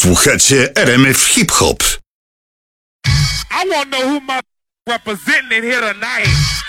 Słuchacie RMF Hip Hop. I want to know who my representing here tonight.